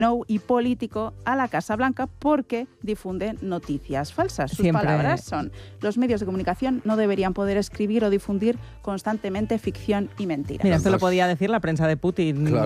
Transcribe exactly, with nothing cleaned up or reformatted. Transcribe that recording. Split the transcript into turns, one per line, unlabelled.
y político a la Casa Blanca porque difunde noticias falsas. Sus
Siempre...
palabras son: los medios de comunicación no deberían poder escribir o difundir constantemente ficción y mentiras.
Mira, esto lo podía decir la prensa de Putin.
Claro.